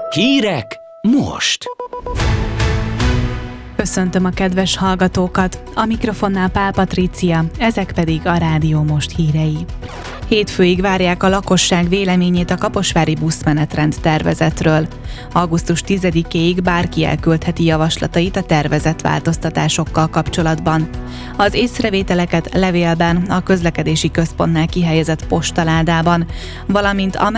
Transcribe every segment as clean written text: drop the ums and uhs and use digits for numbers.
Hírek most! Köszöntöm a kedves hallgatókat, a mikrofonnál Pál Patrícia, ezek pedig a Rádió Most hírei. Hétfőig várják a lakosság véleményét a kaposvári buszmenetrend tervezetről. Augusztus 10-éig bárki elküldheti javaslatait a tervezett változtatásokkal kapcsolatban. Az észrevételeket levélben, a közlekedési központnál kihelyezett postaládában, valamint a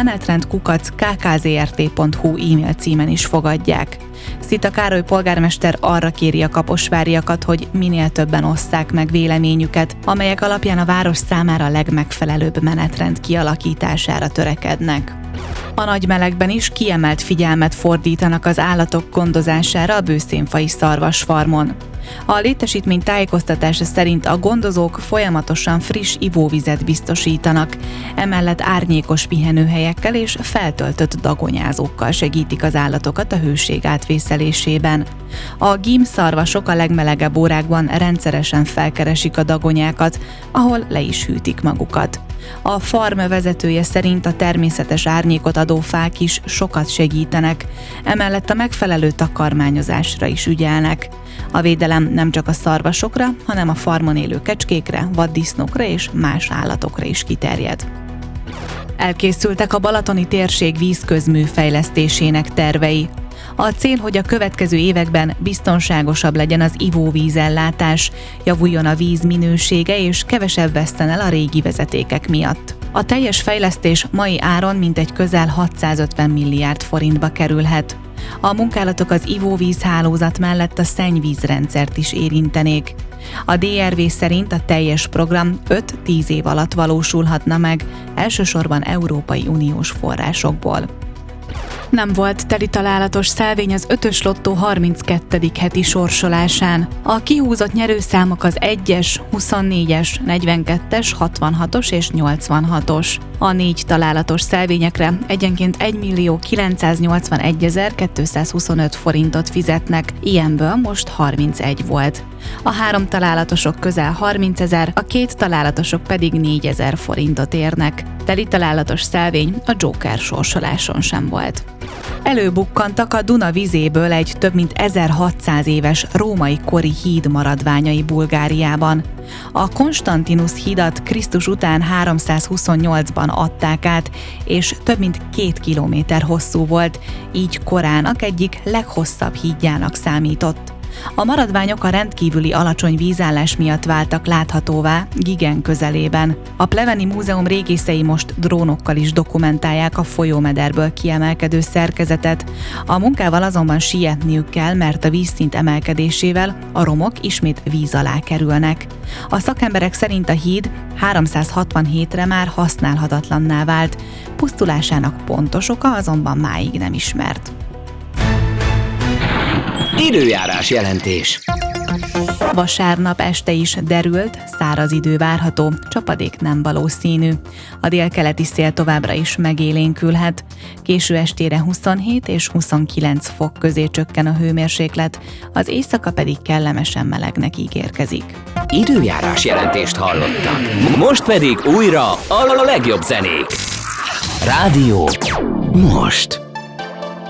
menetrend@kkzrt.hu e-mail címen is fogadják. Szita Károly polgármester arra kéri a kaposváriakat, hogy minél többen osszák meg véleményüket, amelyek alapján a város számára a legmegfelelőbb menetrend kialakítására törekednek. A nagy melegben is kiemelt figyelmet fordítanak az állatok gondozására a bőszénfai szarvasfarmon. A létesítmény tájékoztatása szerint a gondozók folyamatosan friss ivóvizet biztosítanak, emellett árnyékos pihenőhelyekkel és feltöltött dagonyázókkal segítik az állatokat a hőség átvészelésében. A gímszarvasok a legmelegebb órákban rendszeresen felkeresik a dagonyákat, ahol le is hűtik magukat. A farm vezetője szerint a természetes árnyékot adó fák is sokat segítenek, emellett a megfelelő takarmányozásra is ügyelnek. A védelem nem csak a szarvasokra, hanem a farmon élő kecskékre, vaddisznókra és más állatokra is kiterjed. Elkészültek a balatoni térség vízközmű fejlesztésének tervei. A cél, hogy a következő években biztonságosabb legyen az ivóvízellátás, javuljon a víz minősége és kevesebb veszten el a régi vezetékek miatt. A teljes fejlesztés mai áron mintegy közel 650 milliárd forintba kerülhet. A munkálatok az ivóvízhálózat mellett a szennyvízrendszert is érintenék. A DRV szerint a teljes program 5-10 év alatt valósulhatna meg, elsősorban Európai Uniós forrásokból. Nem volt teli találatos szelvény az 5-ös lottó 32. heti sorsolásán. A kihúzott nyerőszámok az 1-es, 24-es, 42-es, 66-os és 86-os. A 4 találatos szelvényekre egyenként 1.981.225 forintot fizetnek, ilyenből most 31 volt. A 3 találatosok közel 30 000, a 2 találatosok pedig 4 000 forintot érnek. Teli találatos szelvény a Joker sorsoláson sem volt. Előbukkantak a Duna vizéből egy több mint 1600 éves római kori híd maradványai Bulgáriában. A Konstantinus hídat Krisztus után 328-ban adták át, és több mint 2 kilométer hosszú volt, így korának egyik leghosszabb hídjának számított. A maradványok a rendkívüli alacsony vízállás miatt váltak láthatóvá Gigen közelében. A Pleveni Múzeum régészei most drónokkal is dokumentálják a folyómederből kiemelkedő szerkezetet. A munkával azonban sietniük kell, mert a vízszint emelkedésével a romok ismét víz alá kerülnek. A szakemberek szerint a híd 367-re már használhatatlanná vált, pusztulásának pontos oka azonban máig nem ismert. Időjárás jelentés. Vasárnap este is derült, száraz idő várható, csapadék nem valószínű. A délkeleti szél továbbra is megélénkülhet. Késő estére 27 és 29 fok közé csökken a hőmérséklet, az éjszaka pedig kellemesen melegnek ígérkezik. Időjárás jelentést hallottak. Most pedig újra a legjobb zenék. Rádió Most.